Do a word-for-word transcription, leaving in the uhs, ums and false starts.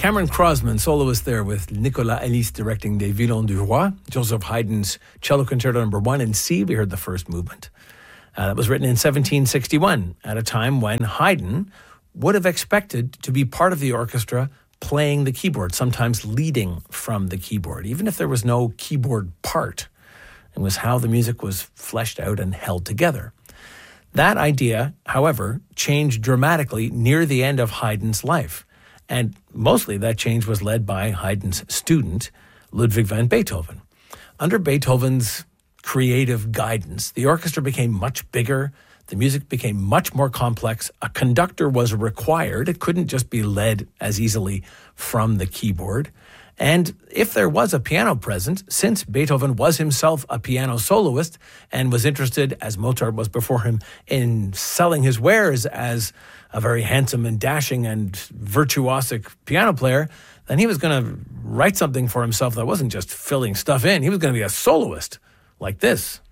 Cameron Crosman, soloist there with Nicolas Elis directing Des Violons du Roi. Joseph Haydn's Cello Concerto Number One in C. We heard the first movement. Uh, that was written in seventeen sixty-one, at a time when Haydn would have expected to be part of the orchestra playing the keyboard, sometimes leading from the keyboard, even if there was no keyboard part. It was how the music was fleshed out and held together. That idea, however, changed dramatically near the end of Haydn's life. And mostly that change was led by Haydn's student, Ludwig van Beethoven. Under Beethoven's creative guidance, the orchestra became much bigger, the music became much more complex, a conductor was required, it couldn't just be led as easily from the keyboard. And if there was a piano present, since Beethoven was himself a piano soloist and was interested, as Mozart was before him, in selling his wares as a very handsome and dashing and virtuosic piano player, then he was going to write something for himself that wasn't just filling stuff in. He was going to be a soloist like this.